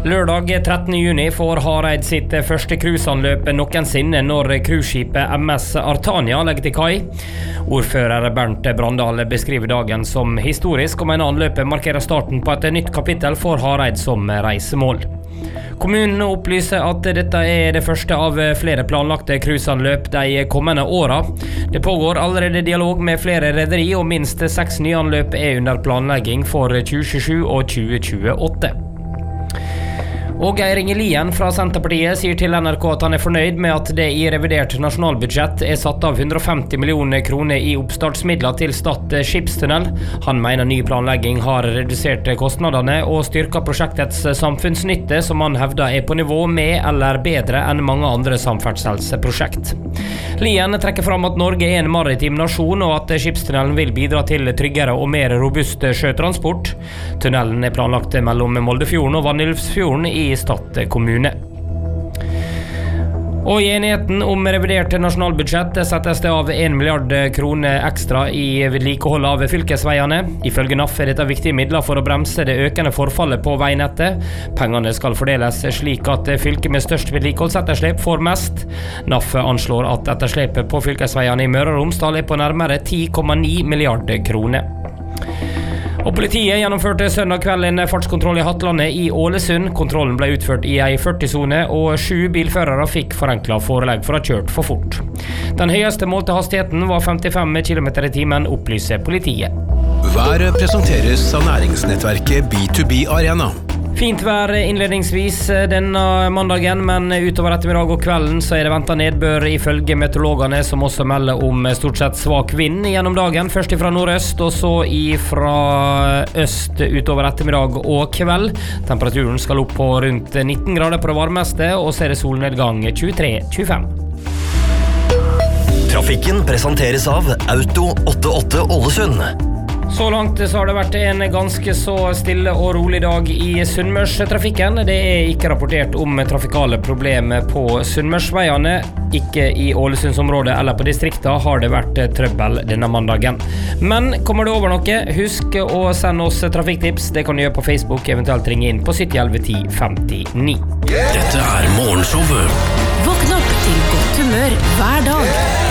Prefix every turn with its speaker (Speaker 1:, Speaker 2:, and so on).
Speaker 1: Lørdag 13. juni får Hareid sitt første cruiseanløp noensinne når cruiseskipet MS Artania legger til kai. Ordfører Bernt Brandal beskriver dagen som historisk og mener anløpet markerer starten på et nytt kapittel for Hareid som reisemål. Kommunen opplyser at dette er det første av flere planlagte cruiseanløp de kommende åra. Det pågår allerede dialog med flere rederi, og minst 6 nye anløp er under planlegging for 2027 og 2028. Og Geir Inge Lien fra Senterpartiet sier til NRK at han er fornøyd med at det i revidert nasjonalbudsjett er satt av 150 millioner kroner i oppstartsmidler til Stad skipstunnel. Han mener ny planlegging har redusert kostnadene og styrket prosjektets samfunnsnytte, som han hevder er på nivå med eller bedre enn mange andre samferdselsprosjekt. Lien trekker fram at Norge er en maritim nasjon, og at skipstunnelen vil bidra til tryggere og mer robust sjøtransport. Tunnelen er planlagt mellom Moldefjorden og Vanylvsfjorden i Stad kommune. Og i enigheten om revidert nasjonalbudsjett settes det av 1 milliard kroner ekstra i vedlikehold av fylkesveiene. Ifølge NAF er dette viktige midler for å bremse det økende forfallet på veinettet. Pengene skal fordeles slik at fylket med størst vedlikeholdsetterslep får mest. NAF anslår at etterslepet på fylkesveiene i Møre og Romsdal er på nærmere 10,9 milliarder kroner. Og politiet gjennomførte søndag kveld en fartskontroll i Hattlandet i Ålesund. Kontrollen ble utført i en 40-sone, og 7 bilførere fikk forenklet forelegg for å ha kjørt for fort. Den høyeste målte hastigheten var 55 km i timen, opplyser politiet.
Speaker 2: Været presenteres av næringsnettverket B2B Arena.
Speaker 1: Fint vær innledningsvis denne mandagen, men utover ettermiddag og kvelden så er det ventet nedbør ifølge meteorologene, som også melder om stort sett svak vind gjennom dagen. Først fra nordøst, og så fra øst utover ettermiddag og kveld. Temperaturen skal opp på rundt 19 grader på det varmeste, og så er det solnedgang 23-25.
Speaker 3: Trafikken presenteres av Auto 88 Ålesund.
Speaker 1: Så langt så har det vært en ganske så stille og rolig dag i Sunnmørstrafikken. Det er ikke rapportert om trafikale problemer på Sunnmørsveiene. Ikke i Ålesundsområdet eller på distrikta har det vært trøbbel denne mandagen. Men kommer det over noe, husk å sende oss trafikktips. Det kan du gjøre på Facebook, eventuelt ringe inn på 7011 1059.
Speaker 2: Dette er morgenshowet.
Speaker 4: Våkn opp til godt humør hver dag.